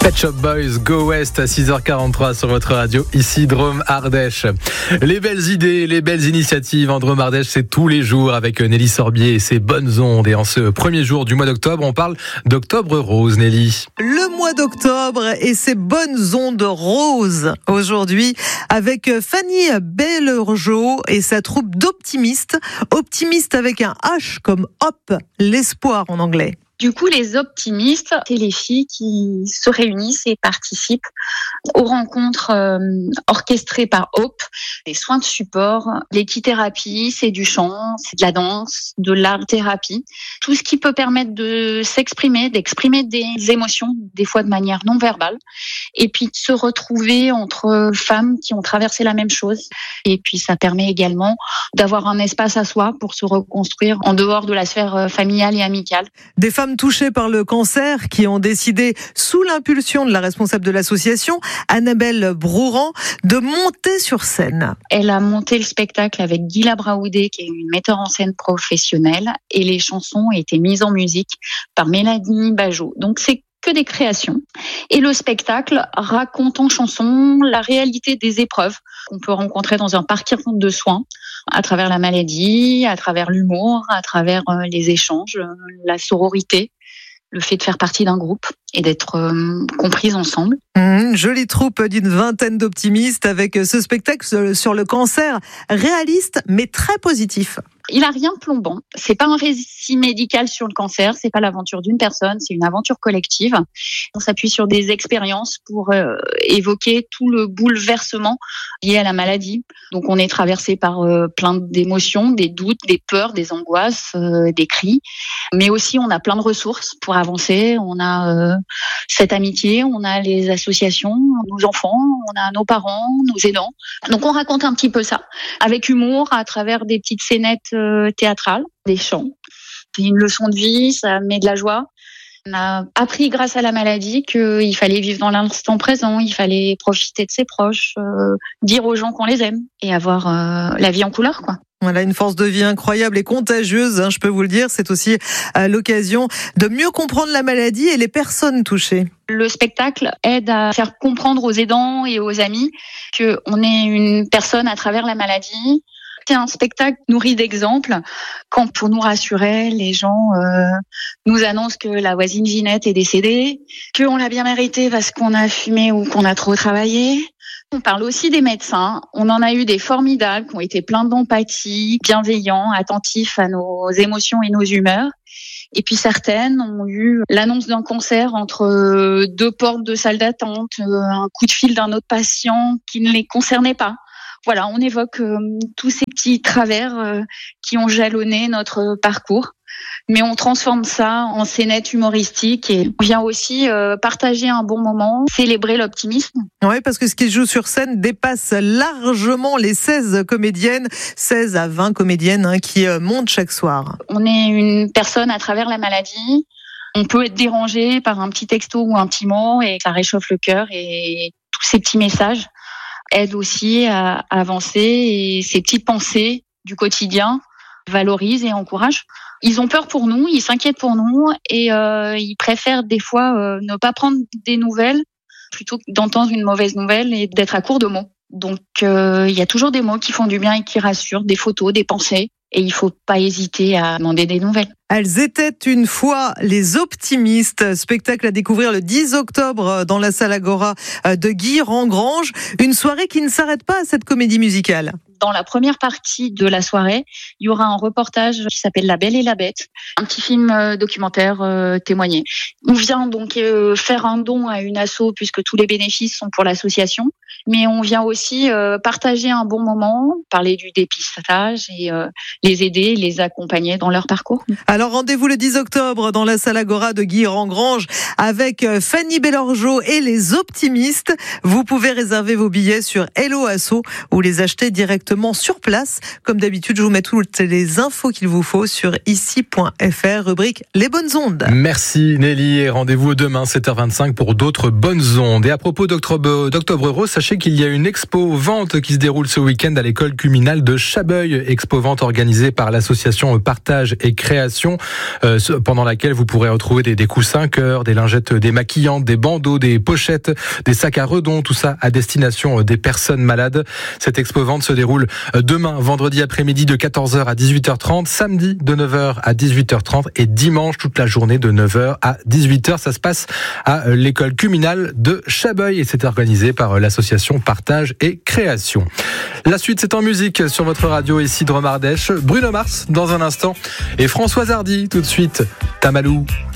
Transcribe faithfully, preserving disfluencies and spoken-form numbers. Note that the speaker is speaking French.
Pet Shop Boys, Go West à six heures quarante-trois sur votre radio, ici Drôme Ardèche. Les belles idées, les belles initiatives en Drôme Ardèche, c'est tous les jours avec Nelly Sorbier et ses bonnes ondes. Et en ce premier jour du mois d'octobre, on parle d'Octobre Rose, Nelly. Le mois d'octobre et ses bonnes ondes roses. Aujourd'hui, avec Fanny Bellergeau et sa troupe d'optimistes. Optimistes avec un H comme hop, l'espoir en anglais. Du coup, les optimistes, c'est les filles qui se réunissent et participent aux rencontres euh, orchestrées par Hope, des soins de support, l'équithérapie, c'est du chant, c'est de la danse, de l'art-thérapie, tout ce qui peut permettre de s'exprimer, d'exprimer des émotions, des fois de manière non verbale, et puis de se retrouver entre femmes qui ont traversé la même chose. Et puis ça permet également d'avoir un espace à soi pour se reconstruire en dehors de la sphère familiale et amicale. Des femmes touchées par le cancer qui ont décidé, sous l'impulsion de la responsable de l'association, Annabelle Brouran, de monter sur scène. Elle a monté le spectacle avec Guilla Braoudé, qui est une metteur en scène professionnelle, et les chansons ont été mises en musique par Mélanie Bajot. Donc c'est que des créations. Et le spectacle raconte en chanson la réalité des épreuves qu'on peut rencontrer dans un parcours de soins, à travers la maladie, à travers l'humour, à travers les échanges, la sororité, le fait de faire partie d'un groupe et d'être euh, comprise ensemble. Mmh, jolie troupe d'une vingtaine d'optimistes avec ce spectacle sur le cancer, réaliste mais très positif. Il a rien de plombant. C'est pas un récit médical sur le cancer, c'est pas l'aventure d'une personne, c'est une aventure collective. On s'appuie sur des expériences pour euh, évoquer tout le bouleversement lié à la maladie. Donc on est traversé par euh, plein d'émotions, des doutes, des peurs, des angoisses, euh, des cris, mais aussi on a plein de ressources pour avancer. On a euh, cette amitié, on a les associations, nos enfants, on a nos parents, nos aidants. Donc on raconte un petit peu ça avec humour à travers des petites scénettes théâtrales, des chants. C'est une leçon de vie, ça met de la joie. On a appris grâce à la maladie qu'il fallait vivre dans l'instant présent, il fallait profiter de ses proches, euh, dire aux gens qu'on les aime et avoir euh, la vie en couleur, quoi. Voilà, une force de vie incroyable et contagieuse, hein, je peux vous le dire. C'est aussi euh, l'occasion de mieux comprendre la maladie et les personnes touchées. Le spectacle aide à faire comprendre aux aidants et aux amis qu'on est une personne à travers la maladie. C'est un spectacle nourri d'exemples. Quand, pour nous rassurer, les gens euh, nous annoncent que la voisine Ginette est décédée, qu'on l'a bien mérité parce qu'on a fumé ou qu'on a trop travaillé. On parle aussi des médecins. On en a eu des formidables qui ont été pleins d'empathie, bienveillants, attentifs à nos émotions et nos humeurs. Et puis certaines ont eu l'annonce d'un cancer entre deux portes de salle d'attente, un coup de fil d'un autre patient qui ne les concernait pas. Voilà, on évoque euh, tous ces petits travers euh, qui ont jalonné notre parcours, mais on transforme ça en scénette humoristique et on vient aussi euh, partager un bon moment, célébrer l'optimisme. Oui, parce que ce qui se joue sur scène dépasse largement les seize comédiennes, seize à vingt comédiennes hein, qui euh, montent chaque soir. On est une personne à travers la maladie, on peut être dérangé par un petit texto ou un petit mot et ça réchauffe le cœur et tous ces petits messages aide aussi à avancer et ces petites pensées du quotidien valorisent et encouragent. Ils ont peur pour nous, ils s'inquiètent pour nous et euh, ils préfèrent des fois euh, ne pas prendre des nouvelles plutôt que d'entendre une mauvaise nouvelle et d'être à court de mots. Donc euh, il y a toujours des mots qui font du bien et qui rassurent, des photos, des pensées et il faut pas hésiter à demander des nouvelles. Elles étaient une fois les optimistes. Spectacle à découvrir le dix octobre dans la salle Agora de Guy Rengrange. Une soirée qui ne s'arrête pas à cette comédie musicale. Dans la première partie de la soirée, il y aura un reportage qui s'appelle La Belle et la Bête, un petit film euh, documentaire euh, témoigné. On vient donc euh, faire un don à une asso puisque tous les bénéfices sont pour l'association, mais on vient aussi euh, partager un bon moment, parler du dépistage et euh, les aider, les accompagner dans leur parcours. Alors rendez-vous le dix octobre dans la salle Agora de Guy Rengrange avec Fanny Bellergeau et les optimistes. Vous pouvez réserver vos billets sur Hello Asso ou les acheter directement sur place. Comme d'habitude, je vous mets toutes les infos qu'il vous faut sur ici point f r, rubrique Les Bonnes Ondes. Merci Nelly et rendez-vous demain sept heures vingt-cinq pour d'autres bonnes ondes. Et à propos d'Octobre, d'Octobre Rose, sachez sachez qu'il y a une expo-vente qui se déroule ce week-end à l'école communale de Chabeuil. Expo-vente organisée par l'association Partage et Création, euh, pendant laquelle vous pourrez retrouver des, des coussins cœur, des lingettes démaquillantes, des bandeaux, des pochettes, des sacs à redons, tout ça à destination des personnes malades. Cette expo-vente se déroule demain, vendredi après-midi de quatorze heures à dix-huit heures trente, samedi de neuf heures à dix-huit heures trente et dimanche toute la journée de neuf heures à dix-huit heures. Ça se passe à l'école communale de Chabeuil et c'est organisé par l'association Partage et Création. La suite, c'est en musique sur votre radio ici Drôme Ardèche. Bruno Mars dans un instant et Françoise Hardy tout de suite. Tamalou.